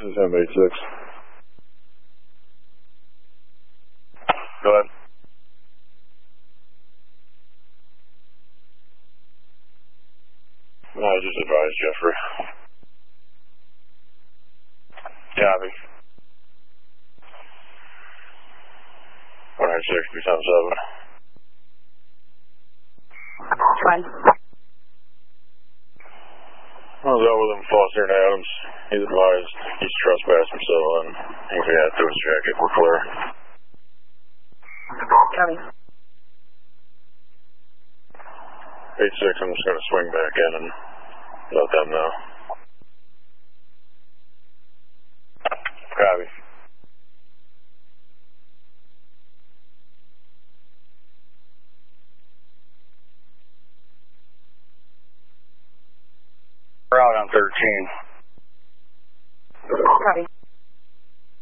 This is M86. Go ahead. No, I just advised Jeffrey. Copy. 160 times 7. Fine. I was out with him, Foster and Adams. He's advised he's trespassing, so he's gonna have to do his jacket. We're clear. Copy. 86, I'm just gonna swing back in and let them know. Copy. We're out on 13. Copy.